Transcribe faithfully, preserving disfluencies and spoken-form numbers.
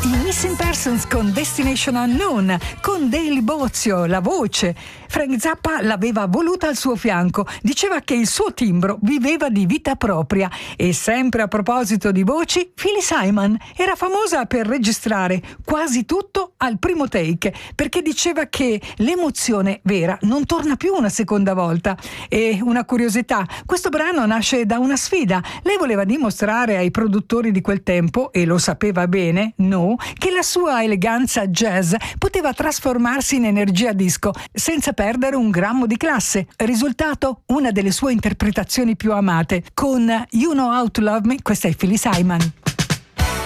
I Missing Persons con Destination Unknown, con Daily Bozio, la voce. Frank Zappa l'aveva voluta al suo fianco, diceva che il suo timbro viveva di vita propria. E sempre a proposito di voci, Phyllis Hyman era famosa per registrare quasi tutto al primo take, perché diceva che l'emozione vera non torna più una seconda volta. E una curiosità, questo brano nasce da una sfida. Lei voleva dimostrare ai produttori di quel tempo, e lo sapeva bene, no, che la sua eleganza jazz poteva trasformarsi in energia disco senza perdere un grammo di classe. Risultato? Una delle sue interpretazioni più amate. Con You Know How to Love Me, questa è Phyllis Hyman.